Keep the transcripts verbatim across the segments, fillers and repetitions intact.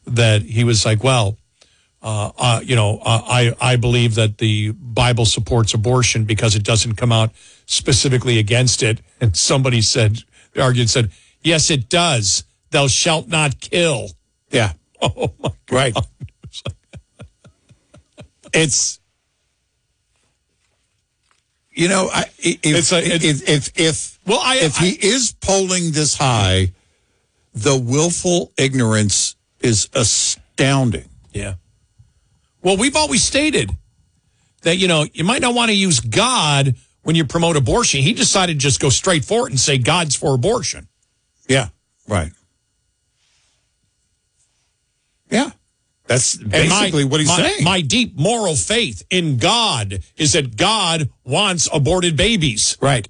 that he was like, well, uh, uh, you know, uh, I, I believe that the Bible supports abortion because it doesn't come out specifically against it. And somebody said, argued, said, yes, it does. Thou shalt not kill. Yeah. Oh, my God. Right. It's, you know, I, if, It's a- it- if, if, if, Well, I- if he is polling this high, the willful ignorance is astounding. Yeah. Well, we've always stated that, you know, you might not want to use God when you promote abortion. He decided to just go straight for it and say God's for abortion. Yeah, right. Yeah, that's basically my, what he's my, saying. My deep moral faith in God is that God wants aborted babies. Right.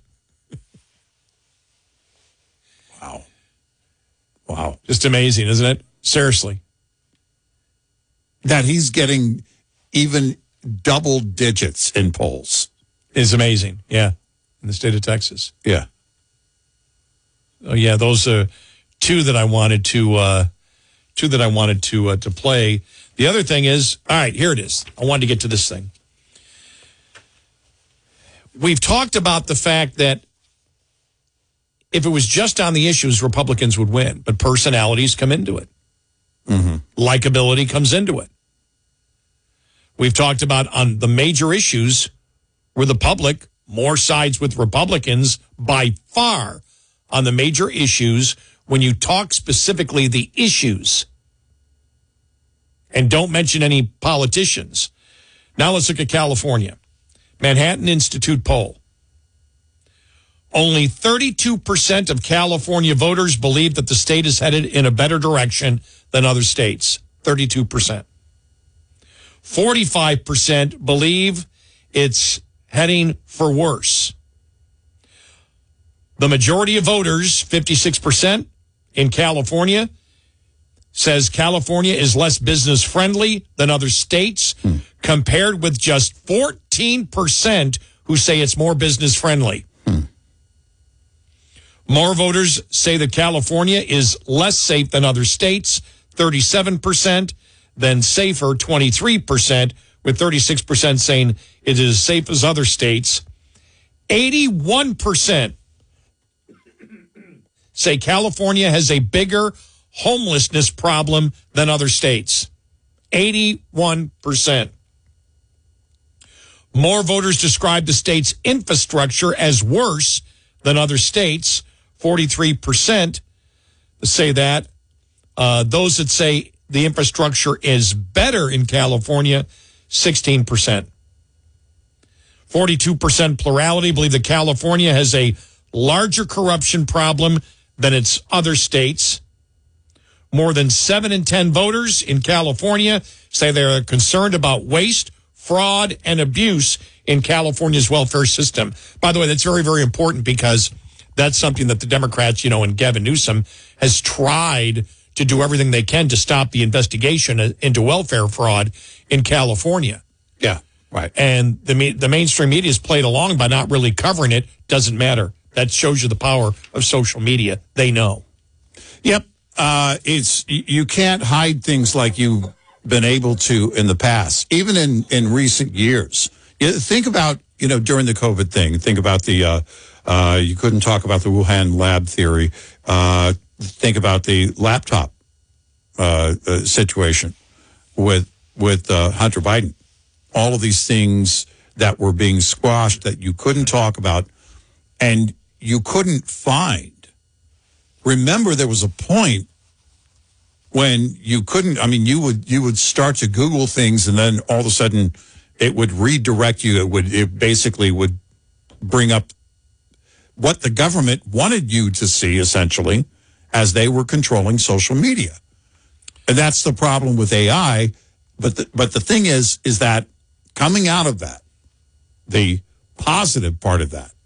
Wow. Wow. Just amazing, isn't it? Seriously. That he's getting even double digits in polls. Is amazing. Yeah. In the state of Texas. Yeah. Oh, yeah. Those are two that I wanted to, uh, two that I wanted to, uh, to play. The other thing is, all right, here it is. I wanted to get to this thing. We've talked about the fact that if it was just on the issues, Republicans would win, but personalities come into it. Mm-hmm. Likability comes into it. We've talked about on the major issues where the public more sides with Republicans by far on the major issues when you talk specifically the issues and don't mention any politicians. Now let's look at California. Manhattan Institute poll. Only thirty-two percent of California voters believe that the state is headed in a better direction than other states. thirty-two percent. forty-five percent believe it's heading for worse. The majority of voters, fifty-six percent in California, says California is less business friendly than other states, hmm. compared with just fourteen percent who say it's more business friendly. Hmm. More voters say that California is less safe than other states, thirty-seven percent, than safer, twenty-three percent, with thirty-six percent saying it is as safe as other states. eighty-one percent say California has a bigger homelessness problem than other states. eighty-one percent. More voters describe the state's infrastructure as worse than other states. forty-three percent say that. Uh, those that say the infrastructure is better in California, sixteen percent. forty-two percent plurality believe that California has a larger corruption problem than its other states. More than seven in ten voters in California say they're concerned about waste, fraud, and abuse in California's welfare system. By the way, that's very, very important because that's something that the Democrats, you know, and Gavin Newsom has tried to do everything they can to stop the investigation into welfare fraud in California. Yeah, right. And the the mainstream media has played along by not really covering it. Doesn't matter. That shows you the power of social media. They know. Yep. Uh, it's you can't hide things like you've been able to in the past, even in, in recent years. You think about, you know, during the COVID thing, think about the, uh, uh, you couldn't talk about the Wuhan lab theory. Uh, think about the laptop uh, uh, situation with, with uh, Hunter Biden. All of these things that were being squashed that you couldn't talk about and you couldn't find. Remember, there was a point when you couldn't, I mean, you would you would start to Google things and then all of a sudden it would redirect you. It would it basically would bring up what the government wanted you to see, essentially, as they were controlling social media. And that's the problem with A I. But the, but the thing is, is that coming out of that, the positive part of that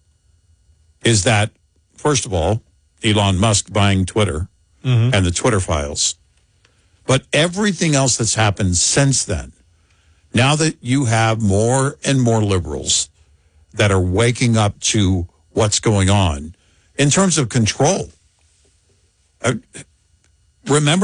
is that, first of all, Elon Musk buying Twitter mm-hmm. and the Twitter files. But everything else that's happened since then, now that you have more and more liberals that are waking up to what's going on in terms of control. Uh, remember